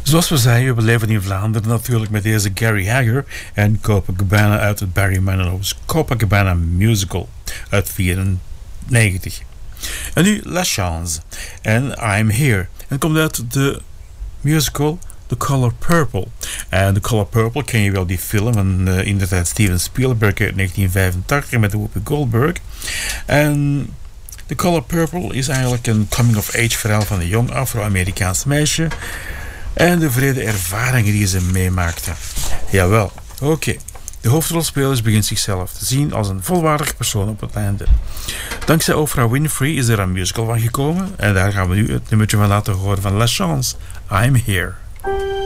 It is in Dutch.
Zoals we zeiden, we leven in Vlaanderen natuurlijk met deze Gary Hager en Copacabana uit het Barry Manilow's Copacabana Musical uit 1994. En nu La Chance en I'm Here. En het komt uit de musical The Color Purple. En The Color Purple ken je wel, die film van inderdaad Steven Spielberg uit 1985 met Whoopi Goldberg. En The Color Purple is eigenlijk een coming-of-age verhaal van een jong Afro-Amerikaans meisje en de vrede ervaringen die ze meemaakte. Jawel, oké. De hoofdrolspeler begint zichzelf te zien als een volwaardig persoon op het einde. Dankzij Oprah Winfrey is er een musical van gekomen en daar gaan we nu het nummertje van laten horen van La Chance, I'm Here.